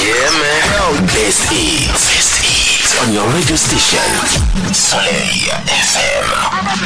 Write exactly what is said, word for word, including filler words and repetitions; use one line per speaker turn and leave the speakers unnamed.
Yeah, man. Best hits. Best hits on your radio station. Soleil F M.